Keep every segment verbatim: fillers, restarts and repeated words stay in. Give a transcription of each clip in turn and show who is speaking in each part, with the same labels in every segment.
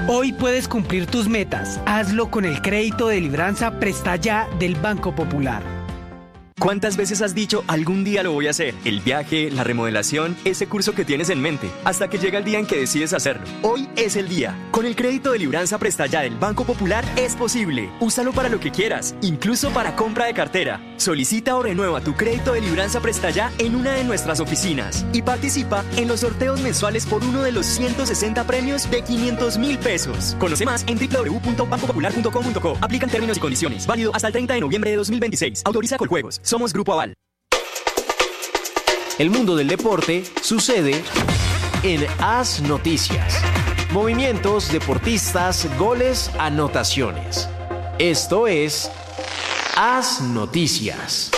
Speaker 1: Hoy puedes cumplir tus metas. Hazlo con el crédito de Libranza Presta Ya del Banco Popular.
Speaker 2: ¿Cuántas veces has dicho, algún día lo voy a hacer? El viaje, la remodelación, ese curso que tienes en mente, hasta que llega el día en que decides hacerlo. Hoy es el día. Con el crédito de Libranza Presta Ya del Banco Popular es posible. Úsalo para lo que quieras, incluso para compra de cartera. Solicita o renueva tu crédito de Libranza Presta Ya en una de nuestras oficinas y participa en los sorteos mensuales por uno de los ciento sesenta premios de quinientos mil pesos. Conoce más en doble u doble u doble u punto banco popular punto com punto co. Aplican términos y condiciones. Válido hasta el treinta de noviembre de dos mil veintiséis. Autoriza Coljuegos. Somos Grupo Aval.
Speaker 3: El mundo del deporte sucede en Haz Noticias. Movimientos, deportistas, goles, anotaciones. Esto es Haz Noticias.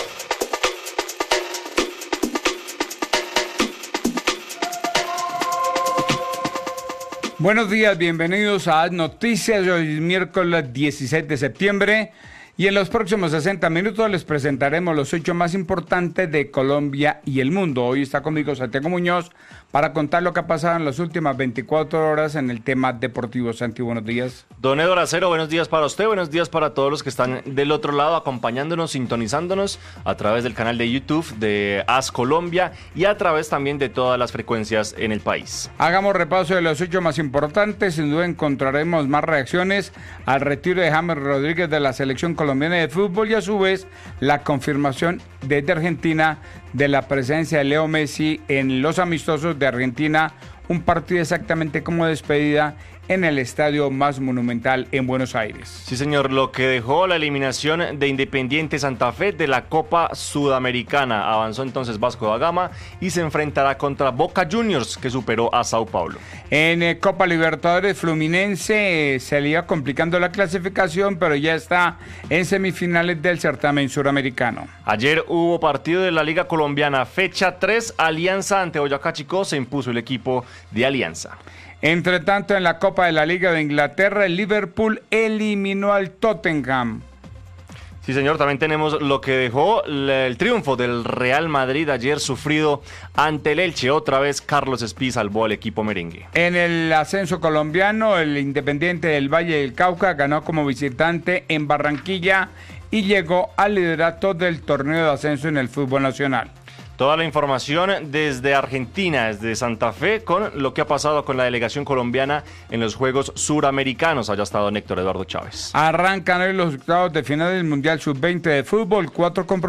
Speaker 4: Buenos días, bienvenidos a Haz Noticias. Hoy es miércoles dieciséis de septiembre. Y en los próximos sesenta minutos les presentaremos los hechos más importantes de Colombia y el mundo. Hoy está conmigo Santiago Muñoz para contar lo que ha pasado en las últimas veinticuatro horas en el tema deportivo. Santi, buenos días.
Speaker 5: Don Eduardo Acero, buenos días para usted, buenos días para todos los que están del otro lado acompañándonos, sintonizándonos a través del canal de YouTube de Haz Colombia y a través también de todas las frecuencias en el país.
Speaker 4: Hagamos repaso de los hechos más importantes. Sin duda encontraremos más reacciones al retiro de James Rodríguez de la selección colombiana de fútbol y a su vez la confirmación desde Argentina de la presencia de Leo Messi en los amistosos de Argentina, un partido exactamente como despedida en el estadio más monumental en Buenos Aires.
Speaker 5: Sí, señor, lo que dejó la eliminación de Independiente Santa Fe de la Copa Sudamericana. Avanzó entonces Vasco da Gama y se enfrentará contra Boca Juniors, que superó a Sao Paulo.
Speaker 4: En eh, Copa Libertadores, Fluminense eh, se le iba complicando la clasificación, pero ya está en semifinales del certamen suramericano.
Speaker 5: Ayer hubo partido de la Liga Colombiana, fecha tres, Alianza ante Boyacá Chicó, se impuso el equipo de Alianza.
Speaker 4: Entre tanto, en la Copa de la Liga de Inglaterra, el Liverpool eliminó al Tottenham.
Speaker 5: Sí, señor, también tenemos lo que dejó el triunfo del Real Madrid ayer sufrido ante el Elche. Otra vez Carlos Espí salvó al equipo merengue.
Speaker 4: En el ascenso colombiano, el Independiente del Valle del Cauca ganó como visitante en Barranquilla y llegó al liderato del torneo de ascenso en el fútbol nacional.
Speaker 5: Toda la información desde Argentina, desde Santa Fe, con lo que ha pasado con la delegación colombiana en los Juegos Suramericanos. Allá ha estado Héctor Eduardo Chávez.
Speaker 4: Arrancan hoy los octavos de final del Mundial sub veinte de fútbol, cuatro compromisos.